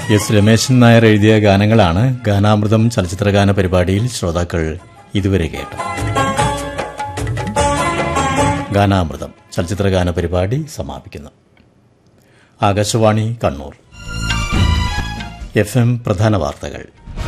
S Rameshan Nair എഴുതിയ ഗാനങ്ങളാണ് ഗാനാമൃതം ചലച്ചിത്രഗാന പരിപാടിയിൽ ശ്രോതാക്കൾ ഇതുവരെ കേട്ടത്. ഗാനാമൃതം ചലച്ചിത്രഗാന പരിപാടി സമാപിക്കുന്നു. ആകാശവാണി കണ്ണൂർ. FM പ്രധാന വാർത്തകൾ.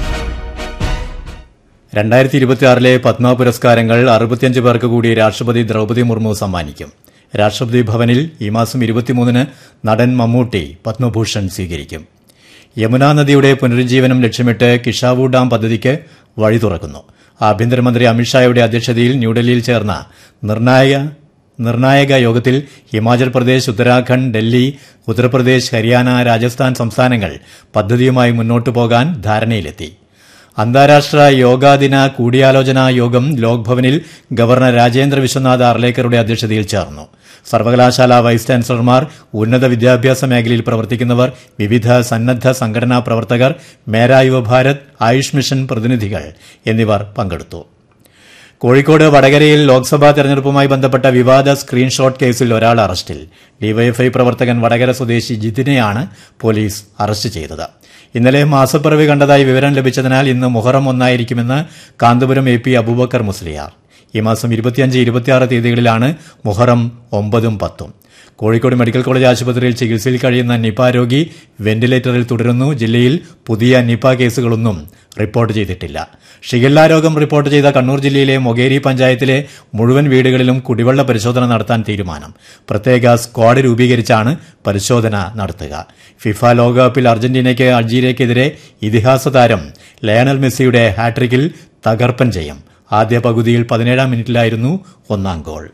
2026 പത്മ പുരസ്കാരങ്ങൾ 65 പേർക്ക് കൂടി രാഷ്ട്രപതി ദ്രൌപദി മുർമു സമ്മാനിക്കും. രാഷ്ട്രപതി ഭവനിൽ ഈ മാസം 23-ന് നടൻ മമ്മൂട്ടി പത്മഭൂഷൺ സ്വീകരിക്കും. യമുനാ നദിയുടെ പുനരുജ്ജീവനം ലക്ഷ്യമിട്ട് കിഷാവു ഡാം പദ്ധതിക്ക് വഴി തുറക്കുന്നു. ആഭ്യന്തരമന്ത്രി അമിത്ഷായുടെ അധ്യക്ഷതയിൽ ന്യൂഡൽഹിയിൽ ചേർന്ന നിർണായക യോഗത്തിൽ ഹിമാചൽ പ്രദേശ്, ഉത്തരാഖണ്ഡ്, ഡൽഹി, ഉത്തർപ്രദേശ്, ഹരിയാന, രാജസ്ഥാൻ സംസ്ഥാനങ്ങൾ പദ്ധതിയുമായി മുന്നോട്ടു പോകാൻ ധാരണയിലെത്തി. അന്താരാഷ്ട്ര യോഗാദിന കൂടിയാലോചനാ യോഗം ലോക്ഭവനിൽ ഗവർണർ രാജേന്ദ്ര വിശ്വനാഥ് അർലേക്കറുടെ അധ്യക്ഷതയിൽ ചേർന്നു. സർവകലാശാല വൈസ് ചാൻസലർമാർ, ഉന്നത വിദ്യാഭ്യാസ മേഖലയിൽ പ്രവർത്തിക്കുന്നവർ, വിവിധ സന്നദ്ധ സംഘടനാ പ്രവർത്തകർ, മേരാ യുവഭാരത്, ആയുഷ് മിഷൻ പ്രതിനിധികൾ എന്നിവർ പങ്കെടുത്തു. കോഴിക്കോട് വടകരയിൽ ലോക്സഭാ തെരഞ്ഞെടുപ്പുമായി ബന്ധപ്പെട്ട വിവാദ സ്ക്രീൻഷോട്ട് കേസിൽ ഒരാൾ അറസ്റ്റിൽ. ഡിവൈഎഫ്ഐ പ്രവർത്തകൻ വടകര സ്വദേശി ജിതിനെയാണ് പോലീസ് അറസ്റ്റ് ചെയ്തത്. ഇന്നലെ മാസപ്പിറവി കണ്ടതായി വിവരം ലഭിച്ചതിനാൽ ഇന്ന് മുഹറം 1 കാന്തപുരം AP അബൂബക്കർ മുസ്ലിയാർ. ഈ മാസം 25, 26 തീയതികളിലാണ് മുഹറം 9, 10. കോഴിക്കോട് മെഡിക്കൽ കോളേജ് ആശുപത്രിയിൽ ചികിത്സയിൽ കഴിയുന്ന നിപ രോഗി വെന്റിലേറ്ററിൽ തുടരുന്നു. ജില്ലയിൽ പുതിയ നിപ കേസുകളൊന്നും റിപ്പോർട്ട് ചെയ്തിട്ടില്ല. ഷിഗല്ല രോഗം റിപ്പോർട്ട് ചെയ്ത കണ്ണൂർ ജില്ലയിലെ മൊകേരി പഞ്ചായത്തിലെ മുഴുവൻ വീടുകളിലും കുടിവെള്ള പരിശോധന നടത്താൻ തീരുമാനം. പ്രത്യേക സ്ക്വാഡ് രൂപീകരിച്ചാണ് പരിശോധന നടത്തുക. ഫിഫ ലോകകപ്പിൽ അൾജീരിയയ്ക്കെതിരെ ഇതിഹാസ താരം ലയണൽ മെസ്സിയുടെ ഹാട്രിക്കിൽ തകർപ്പൻ ജയം. ആദ്യ പകുതിയിൽ 17-ാം മിനിറ്റിലായിരുന്നു 1-ാം ഗോൾ.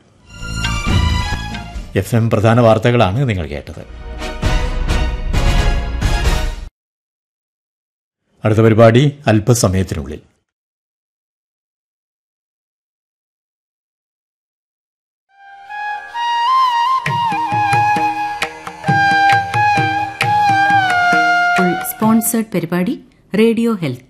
FM പ്രധാന വാർത്തകളാണ് നിങ്ങൾ കേട്ടത്. അടുത്ത പരിപാടി അല്പസമയത്തിനുള്ളിൽ. സ്പോൺസേഡ് പരിപാടി റേഡിയോ ഹെൽത്ത്.